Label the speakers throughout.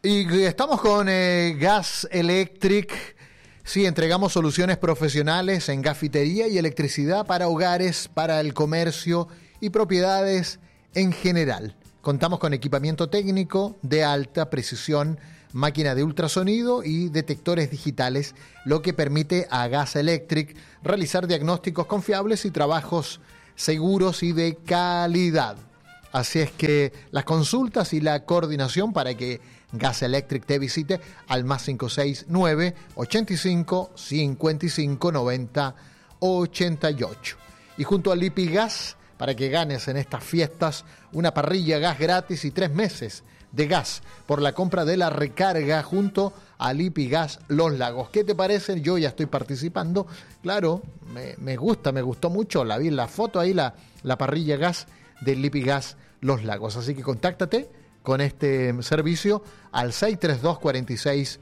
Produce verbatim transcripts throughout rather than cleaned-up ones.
Speaker 1: Y estamos con eh, Gas Electric. Sí, entregamos soluciones profesionales en gafitería y electricidad para hogares, para el comercio y propiedades en general. Contamos con equipamiento técnico de alta precisión, máquina de ultrasonido y detectores digitales, lo que permite a Gas Electric realizar diagnósticos confiables y trabajos seguros y de calidad. Así es que las consultas y la coordinación para que Gas Electric te visite al más cinco seis nueve, ochenta y cinco, cincuenta y cinco, noventa, ochenta y ocho. Y junto a Lipigas, para que ganes en estas fiestas una parrilla gas gratis y tres meses de gas por la compra de la recarga junto a Lipigas Los Lagos. ¿Qué te parece? Yo ya estoy participando. Claro, me, me gusta, me gustó mucho. La vi en la foto ahí, la, la parrilla gas de Lipigas Los Lagos. Así que contáctate con este servicio al seis tres dos, cuatro seis,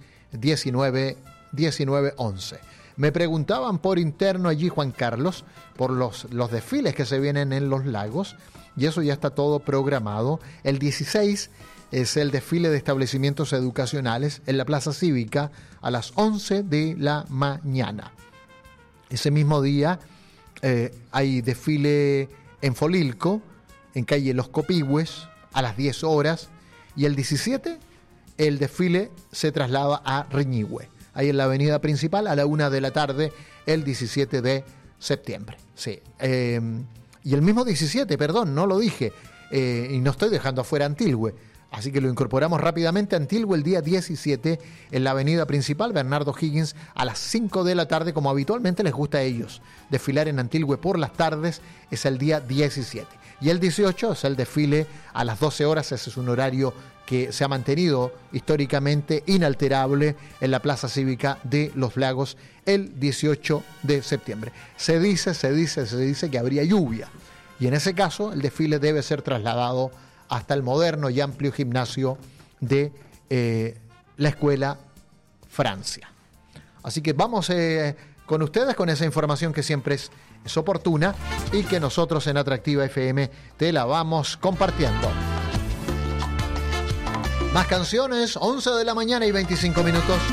Speaker 1: uno nueve, once. Me preguntaban por interno allí, Juan Carlos, por los, los desfiles que se vienen en Los Lagos, y eso ya está todo programado. El dieciséis es el desfile de establecimientos educacionales en la Plaza Cívica a las once de la mañana. Ese mismo día eh, hay desfile en Folilco, en calle Los Copihue, a las diez horas, y el diecisiete el desfile se traslada a Reñihue, ahí en la avenida principal, a la una de la tarde, el diecisiete de septiembre. Sí. Eh, y el mismo diecisiete, perdón, no lo dije, eh, y no estoy dejando afuera Antilhue, así que lo incorporamos rápidamente. Antilhue el día diecisiete en la avenida principal, Bernardo Higgins, a las cinco de la tarde, como habitualmente les gusta a ellos. Desfilar en Antilhue por las tardes es el día diecisiete. Y el dieciocho es el desfile a las doce horas, ese es un horario que se ha mantenido históricamente inalterable en la Plaza Cívica de Los Lagos el dieciocho de septiembre. Se dice, se dice, se dice que habría lluvia, y en ese caso el desfile debe ser trasladado hasta el moderno y amplio gimnasio de eh, la Escuela Francia. Así que vamos eh, con ustedes con esa información que siempre es, es oportuna y que nosotros en Atractiva F M te la vamos compartiendo. Más canciones, once de la mañana y veinticinco minutos.